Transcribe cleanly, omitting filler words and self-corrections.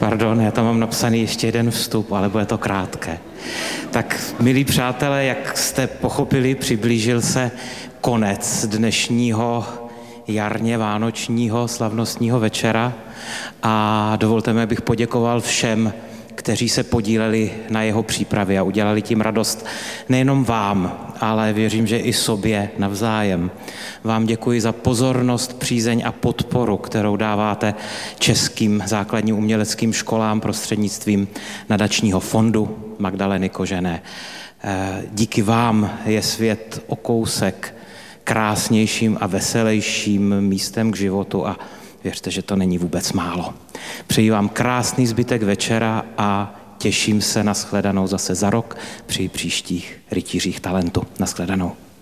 Pardon, já tam mám napsaný ještě jeden vstup, ale bude to krátké. Tak, milí přátelé, jak jste pochopili, přiblížil se konec dnešního jarně vánočního slavnostního večera a dovolte mi, abych poděkoval všem, kteří se podíleli na jeho přípravě a udělali tím radost nejenom vám, ale věřím, že i sobě navzájem. Vám děkuji za pozornost, přízeň a podporu, kterou dáváte českým základním uměleckým školám prostřednictvím nadačního fondu Magdaleny Kožené. Díky vám je svět o kousek krásnějším a veselějším místem k životu a věřte, že to není vůbec málo. Přeji vám krásný zbytek večera a těším se na shledanou zase za rok při příštích rytířích talentu. Na shledanou.